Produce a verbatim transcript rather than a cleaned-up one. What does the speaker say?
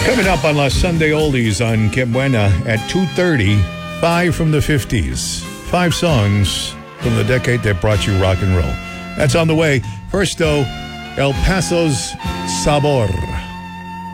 Coming up on La Sunday Oldies on Que Buena at two thirty, five from the fifties. Five songs from the decade that brought you rock and roll. That's on the way. First, though, El Paso's Sabor.